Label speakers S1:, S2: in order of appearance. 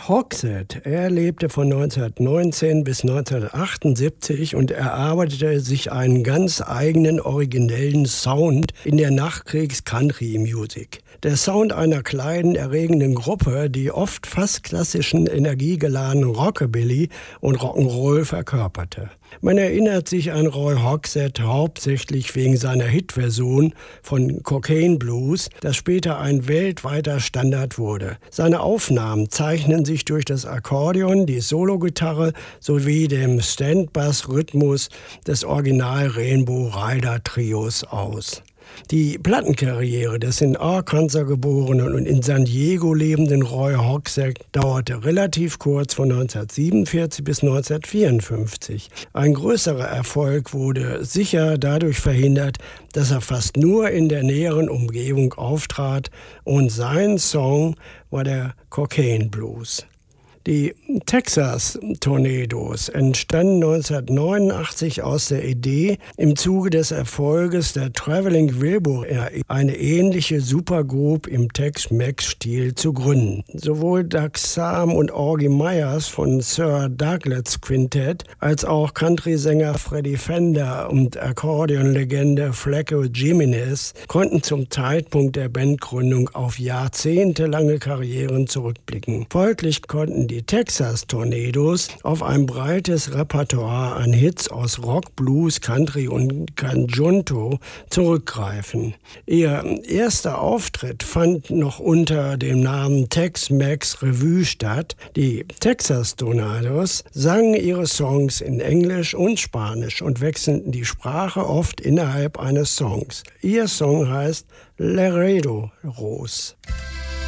S1: Hogsett, er lebte von 1919 bis 1978 und erarbeitete sich einen ganz eigenen, originellen Sound in der Nachkriegs-Country-Musik. Der Sound einer kleinen, erregenden Gruppe, die oft fast klassischen, energiegeladenen Rockabilly und Rock'n'Roll verkörperte. Man erinnert sich an Roy Hogsett hauptsächlich wegen seiner Hitversion von Cocaine Blues, das später ein weltweiter Standard wurde. Seine Aufnahmen zeichnen sich durch das Akkordeon, die Sologitarre sowie dem Stand-Bass-Rhythmus des Original Rainbow Rider Trios aus. Die Plattenkarriere des in Arkansas geborenen und in San Diego lebenden Roy Hogsett dauerte relativ kurz von 1947 bis 1954. Ein größerer Erfolg wurde sicher dadurch verhindert, dass er fast nur in der näheren Umgebung auftrat und sein Song war der Cocaine Blues. Die Texas Tornadoes entstanden 1989 aus der Idee, im Zuge des Erfolges der Traveling Wilbur eine ähnliche Supergroup im Tex-Mex-Stil zu gründen. Sowohl Doug Sam und Augie Myers von Sir Douglas Quintet als auch Country-Sänger Freddie Fender und Akkordeonlegende Flacco Jimenez konnten zum Zeitpunkt der Bandgründung auf jahrzehntelange Karrieren zurückblicken. Folglich konnten die Texas Tornadoes auf ein breites Repertoire an Hits aus Rock, Blues, Country und Conjunto zurückgreifen. Ihr erster Auftritt fand noch unter dem Namen Tex-Mex Revue statt. Die Texas Tornadoes sangen ihre Songs in Englisch und Spanisch und wechselten die Sprache oft innerhalb eines Songs. Ihr Song heißt Laredo Rose.